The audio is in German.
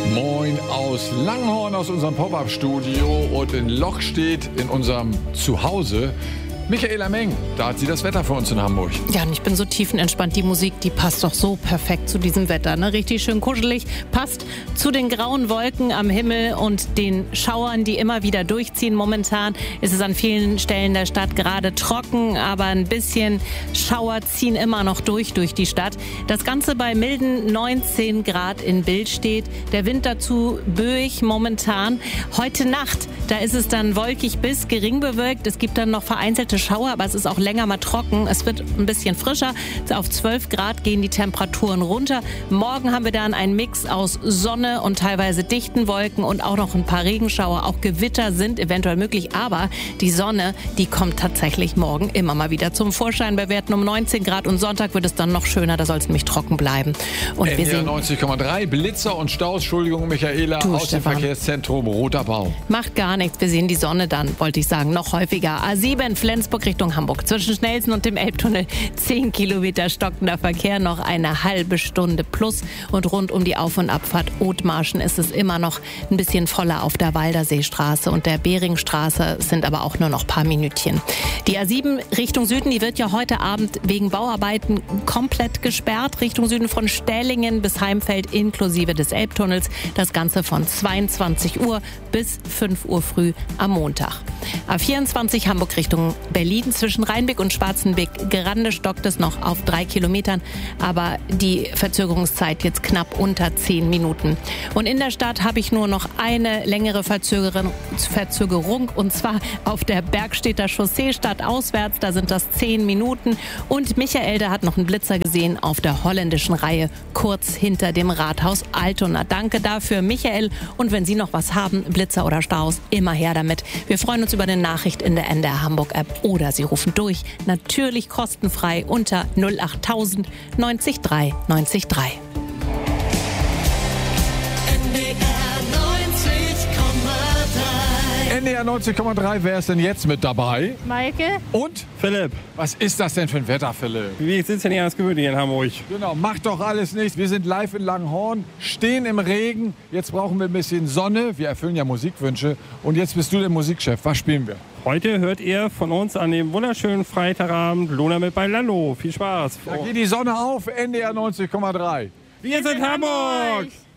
Moin aus Langhorn, aus unserem Pop-Up-Studio, und in Loch steht in unserem Zuhause Michaela Meng. Da hat sie das Wetter für uns in Hamburg. Ja, und ich bin so tiefenentspannt. Die Musik, die passt doch so perfekt zu diesem Wetter. Ne? Richtig schön kuschelig. Passt zu den grauen Wolken am Himmel und den Schauern, die immer wieder durchziehen. Momentan ist es an vielen Stellen der Stadt gerade trocken, aber ein bisschen Schauer ziehen immer noch durch die Stadt. Das Ganze bei milden 19 Grad in Billstedt. Der Wind dazu böig momentan. Heute Nacht, da ist es dann wolkig bis gering bewölkt. Es gibt dann noch vereinzelte Schauer, aber es ist auch länger mal trocken. Es wird ein bisschen frischer. Auf 12 Grad gehen die Temperaturen runter. Morgen haben wir dann einen Mix aus Sonne und teilweise dichten Wolken und auch noch ein paar Regenschauer. Auch Gewitter sind eventuell möglich, aber die Sonne, die kommt tatsächlich morgen immer mal wieder zum Vorschein. Bei Werten um 19 Grad und Sonntag wird es dann noch schöner. Da soll es nämlich trocken bleiben. Und wir sehen 90,3 Blitzer und Staus. Entschuldigung, Michaela, aus dem Verkehrszentrum Roter Baum. Macht gar nichts. Wir sehen die Sonne dann, wollte ich sagen, noch häufiger. A7 Flensburg Richtung Hamburg. Zwischen Schnellsen und dem Elbtunnel 10 Kilometer stockender Verkehr, noch eine halbe Stunde plus. Und rund um die Auf- und Abfahrt Othmarschen ist es immer noch ein bisschen voller auf der Walderseestraße und der Beringstraße, sind aber auch nur noch ein paar Minütchen. Die A7 Richtung Süden, die wird ja heute Abend wegen Bauarbeiten komplett gesperrt. Richtung Süden von Stählingen bis Heimfeld inklusive des Elbtunnels. Das Ganze von 22 Uhr bis 5 Uhr früh am Montag. A24 Hamburg Richtung Berlin, zwischen Rheinbeck und Schwarzenbeck-Grande stockt es noch auf 3 Kilometern, aber die Verzögerungszeit jetzt knapp unter 10 Minuten. Und in der Stadt habe ich nur noch eine längere Verzögerung, und zwar auf der Bergstedter Chaussee stadtauswärts, da sind das 10 Minuten. Und Michael, der hat noch einen Blitzer gesehen auf der holländischen Reihe, kurz hinter dem Rathaus Altona. Danke dafür, Michael. Und wenn Sie noch was haben, Blitzer oder Staus, immer her damit. Wir freuen uns über eine Nachricht in der NDR Hamburg App oder Sie rufen durch, natürlich kostenfrei unter 08000 90 3 90 3. NDR 90,3, wer ist denn jetzt mit dabei? Maike. Und? Philipp. Was ist das denn für ein Wetter, Philipp? Wie sitzt denn hier ans Gewöhnlich in Hamburg? Genau, macht doch alles nichts. Wir sind live in Langhorn, stehen im Regen. Jetzt brauchen wir ein bisschen Sonne. Wir erfüllen ja Musikwünsche. Und jetzt bist du der Musikchef. Was spielen wir? Heute hört ihr von uns an dem wunderschönen Freitagabend Lona mit Bailando. Viel Spaß. Da geht die Sonne auf, NDR 90,3. Wir sind Hamburg!